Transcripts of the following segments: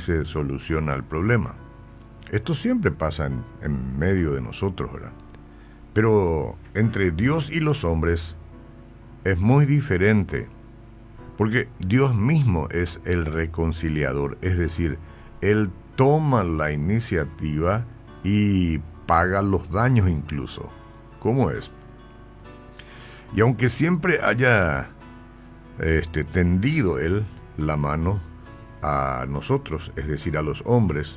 se soluciona el problema. Esto siempre pasa en medio de nosotros, ¿verdad? Pero entre Dios y los hombres es muy diferente, porque Dios mismo es el reconciliador, es decir, Él toma la iniciativa y paga los daños incluso. ¿Cómo es? Y aunque siempre haya tendido Él la mano a nosotros, es decir, a los hombres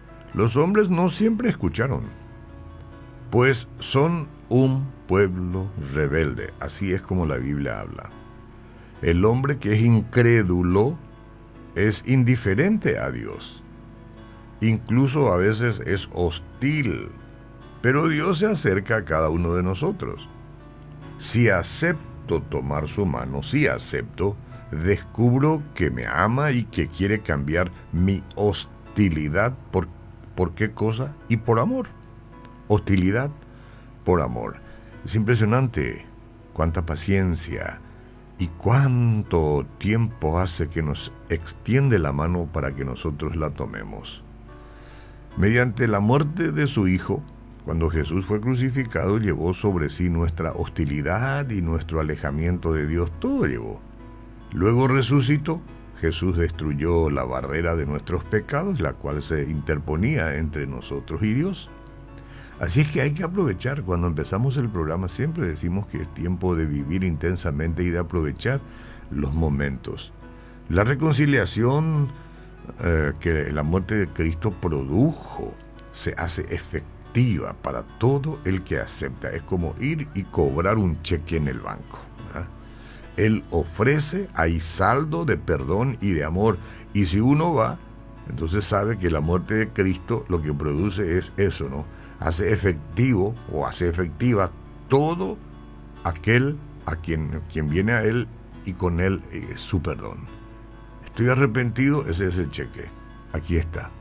no siempre escucharon, pues son un pueblo rebelde, así es como la Biblia habla. El hombre que es incrédulo es indiferente a Dios, incluso a veces es hostil, pero Dios se acerca a cada uno de nosotros. Si acepto tomar su mano, si acepto, descubro que me ama y que quiere cambiar mi hostilidad ¿por qué cosa? Y por amor. Hostilidad por amor. Es impresionante cuánta paciencia y cuánto tiempo hace que nos extiende la mano para que nosotros la tomemos. Mediante la muerte de su Hijo, cuando Jesús fue crucificado, llevó sobre sí nuestra hostilidad y nuestro alejamiento de Dios, todo llevó. Luego resucitó, Jesús destruyó la barrera de nuestros pecados, la cual se interponía entre nosotros y Dios. Así es que hay que aprovechar. Cuando empezamos el programa siempre decimos que es tiempo de vivir intensamente y de aprovechar los momentos. La reconciliación que la muerte de Cristo produjo se hace efectiva para todo el que acepta. Es como ir y cobrar un cheque en el banco, ¿verdad? Él ofrece, hay saldo de perdón y de amor. Y si uno va, entonces sabe que la muerte de Cristo lo que produce es eso, ¿no? Hace efectivo o hace efectiva todo aquel a quien viene a Él y con Él su perdón. Estoy arrepentido, ese es el cheque. Aquí está.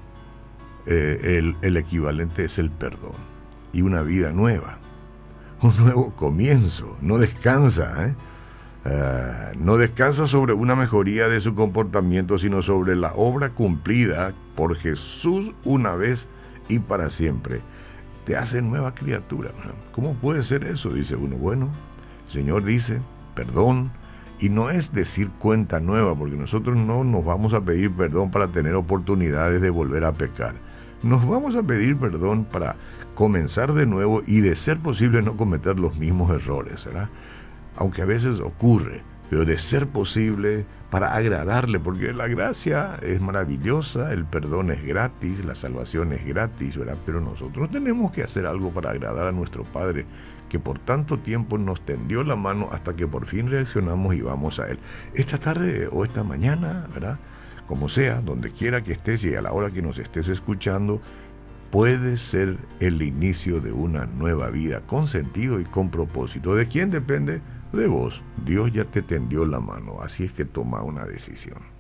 El equivalente es el perdón. Y una vida nueva. Un nuevo comienzo. No descansa, no descansa sobre una mejoría de su comportamiento, sino sobre la obra cumplida por Jesús una vez y para siempre. Te hace nueva criatura. ¿Cómo puede ser eso? Dice uno. Bueno, el Señor dice, perdón, y no es decir cuenta nueva, porque nosotros no nos vamos a pedir perdón para tener oportunidades de volver a pecar. Nos vamos a pedir perdón para comenzar de nuevo y de ser posible no cometer los mismos errores, ¿verdad? Aunque a veces ocurre, pero de ser posible para agradarle, porque la gracia es maravillosa, el perdón es gratis, la salvación es gratis, ¿verdad? Pero nosotros tenemos que hacer algo para agradar a nuestro Padre, que por tanto tiempo nos tendió la mano hasta que por fin reaccionamos y vamos a Él. Esta tarde o esta mañana, ¿verdad? Como sea, donde quiera que estés y a la hora que nos estés escuchando, puede ser el inicio de una nueva vida con sentido y con propósito. ¿De quién depende? De vos. Dios ya te tendió la mano, así es que toma una decisión.